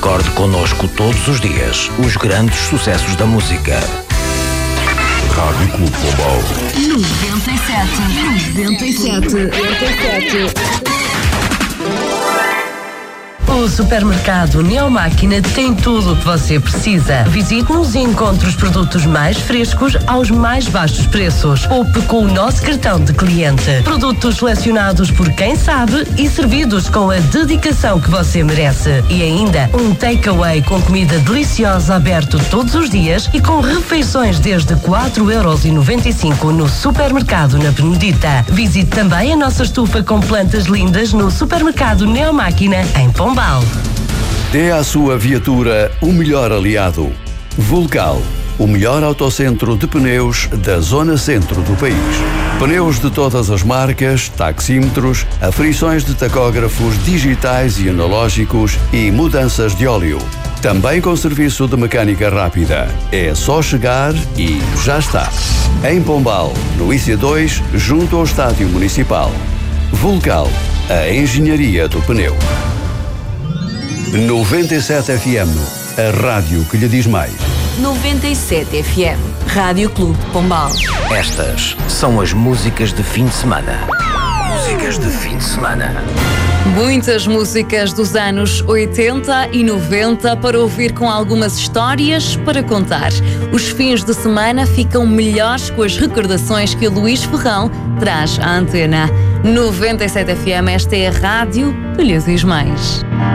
recorde connosco todos os dias os grandes sucessos da música. Rádio Clube Pombal 97. O supermercado Neomáquina tem tudo o que você precisa. Visite-nos e encontre os produtos mais frescos aos mais baixos preços. Poupe com o nosso cartão de cliente. Produtos selecionados por quem sabe e servidos com a dedicação que você merece. E ainda um takeaway com comida deliciosa aberto todos os dias e com refeições desde 4,95€ no supermercado na Benedita. Visite também a nossa estufa com plantas lindas no supermercado Neomáquina em Pombal. Dê à sua viatura o melhor aliado. Vulcal, o melhor autocentro de pneus da zona centro do país. Pneus de todas as marcas, taxímetros, aferições de tacógrafos digitais e analógicos e mudanças de óleo. Também com serviço de mecânica rápida. É só chegar e já está. Em Pombal, no IC2, junto ao Estádio Municipal. Vulcal, a engenharia do pneu. 97 FM, a rádio que lhe diz mais. 97 FM, Rádio Clube Pombal. Estas são as músicas de fim de semana. Músicas de fim de semana. Muitas músicas dos anos 80 e 90 para ouvir, com algumas histórias para contar. Os fins de semana ficam melhores com as recordações que o Luís Ferrão traz à antena. 97 FM, esta é a rádio que lhe diz mais.